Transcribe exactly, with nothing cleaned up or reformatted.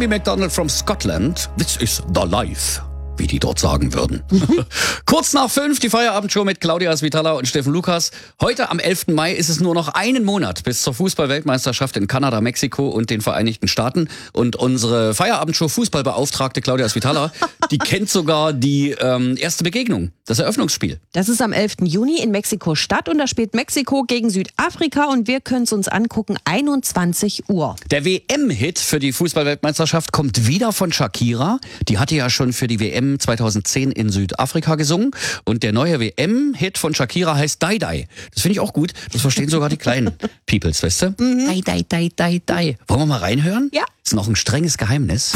Amy MacDonald from Scotland. This is the life, wie die dort sagen würden. Kurz nach fünf, die Feierabendshow mit Claudia Svitala und Steffen Lukas. Heute am elften Mai ist es nur noch einen Monat bis zur Fußball-Weltmeisterschaft in Kanada, Mexiko und den Vereinigten Staaten. Und unsere Feierabendshow Fußballbeauftragte Claudia Svitala, die kennt sogar die ähm, erste Begegnung, das Eröffnungsspiel. Das ist am elften Juni in Mexiko-Stadt und da spielt Mexiko gegen Südafrika und wir können es uns angucken, einundzwanzig Uhr. Der W M-Hit für die Fußball-Weltmeisterschaft kommt wieder von Shakira. Die hatte ja schon für die W M zweitausendzehn in Südafrika gesungen. Und der neue W M-Hit von Shakira heißt Die Die. Das finde ich auch gut. Das verstehen sogar die kleinen Peoples, weißt du? Mhm. Die, die, die, die, die. Wollen wir mal reinhören? Ja. Ist noch ein strenges Geheimnis.